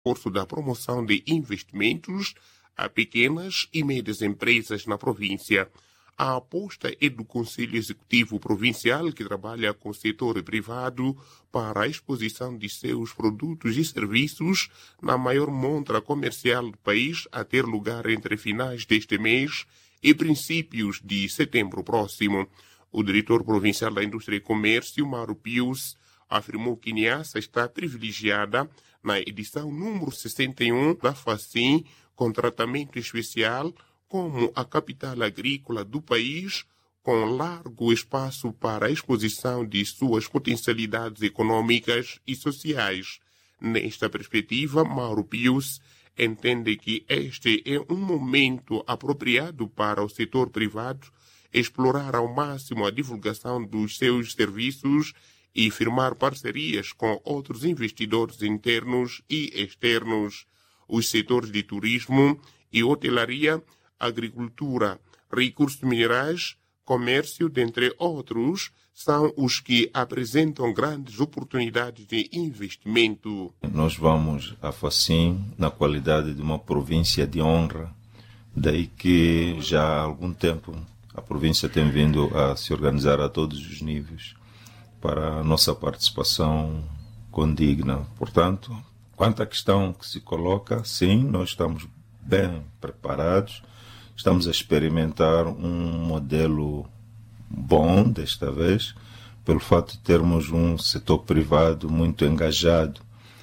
reforço da promoção de investimentos a pequenas e médias empresas na província. A aposta é do Conselho Executivo Provincial, que trabalha com o setor privado para a exposição de seus produtos e serviços na maior montra comercial do país, a ter lugar entre finais deste mês e princípios de setembro próximo. O diretor provincial da Indústria e Comércio, Mauro Pius, afirmou que Niassa está privilegiada na edição número 61 da FACIM, com tratamento especial como a capital agrícola do país, com largo espaço para a exposição de suas potencialidades econômicas e sociais. Nesta perspectiva, Mauro Pius entende que este é um momento apropriado para o setor privado explorar ao máximo a divulgação dos seus serviços e firmar parcerias com outros investidores internos e externos. Os setores de turismo e hotelaria, agricultura, recursos minerais, comércio, dentre outros, são os que apresentam grandes oportunidades de investimento. Nós vamos à FACIM na qualidade de uma província de honra, daí que já há algum tempo a província tem vindo a se organizar a todos os níveis para a nossa participação condigna. Portanto, quanto à questão que se coloca, sim, nós estamos bem preparados, estamos a experimentar um modelo bom desta vez, pelo fato de termos um setor privado muito engajado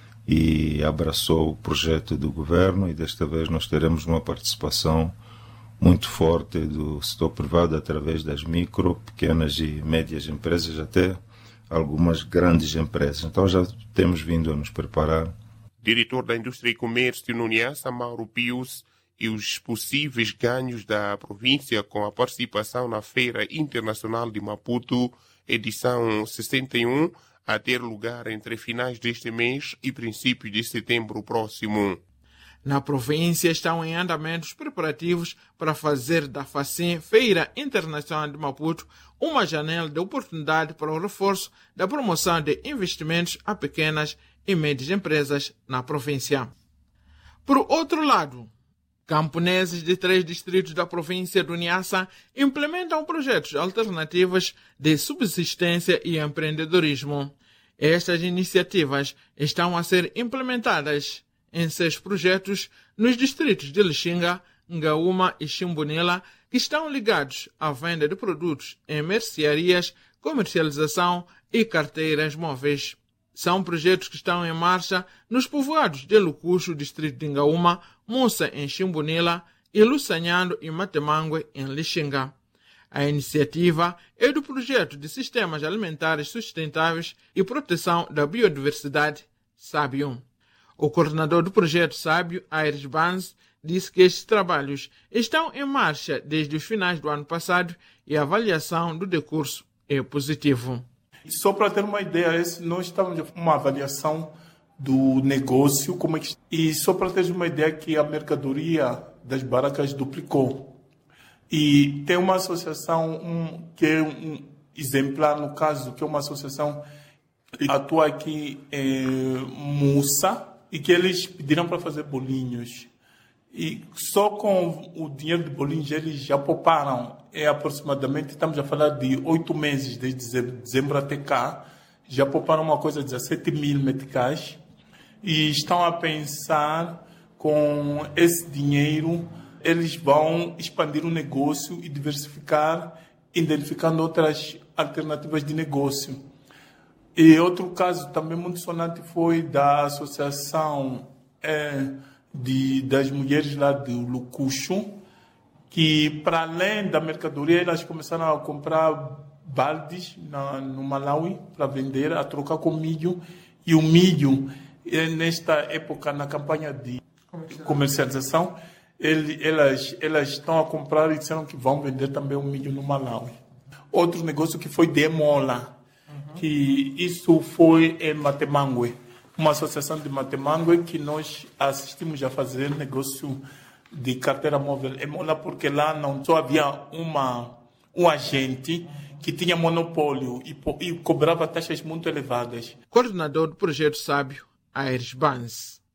e abraçou o projeto do governo, e desta vez nós teremos uma participação muito forte do setor privado através das micro, pequenas e médias empresas, até algumas grandes empresas. Então já temos vindo a nos preparar. Diretor da Indústria e Comércio no Niassa, Mauro Pius, e os possíveis ganhos da província com a participação na Feira Internacional de Maputo, edição 61, a ter lugar entre finais deste mês e princípios de setembro próximo. Na província estão em andamento os preparativos para fazer da FACIM, Feira Internacional de Maputo, uma janela de oportunidade para o reforço da promoção de investimentos a pequenas e médias empresas na província. Por outro lado, camponeses de 3 distritos da província do Niassa implementam projetos alternativos de subsistência e empreendedorismo. Estas iniciativas estão a ser implementadas em 6 projetos nos distritos de Lixinga, Ngaúma e Ximbunila, que estão ligados à venda de produtos em mercearias, comercialização e carteiras móveis. São projetos que estão em marcha nos povoados de Lucuxo, distrito de Ngaúma, Mussa, em Ximbunila, e Luçanhando e Matemangue, em Lixinga. A iniciativa é do projeto de Sistemas Alimentares Sustentáveis e Proteção da Biodiversidade, SABIO. O coordenador do projeto SABIO, Aires Banz, disse que estes trabalhos estão em marcha desde os finais do ano passado e a avaliação do decurso é positivo. Só para ter uma ideia, nós estamos com uma avaliação do negócio, e só para ter uma ideia que a mercadoria das barracas duplicou. E tem uma associação que é um exemplar, no caso, que é uma associação que atua aqui em Mussa, e que eles pediram para fazer bolinhos. E só com o dinheiro de bolinhos eles já pouparam. Aproximadamente, estamos a falar de 8 meses, desde dezembro até cá, já pouparam uma coisa de 17 mil meticais. E estão a pensar, com esse dinheiro, eles vão expandir o negócio e diversificar, identificando outras alternativas de negócio. E outro caso também muito sonante foi da associação das mulheres lá do Lucuxo, que para além da mercadoria elas começaram a comprar baldes no Malawi para vender, a trocar com milho. E o milho, nesta época, na campanha de comercialização, elas estão a comprar e disseram que vão vender também o milho no Malawi. Outro negócio que foi de Emola, que isso foi em Matemangue, uma associação de Matemangue que nós assistimos a fazer negócio de carteira móvel Emola, porque lá não só havia um agente que tinha monopólio e cobrava taxas muito elevadas. Coordenador do projeto SABIO, Aires Banz.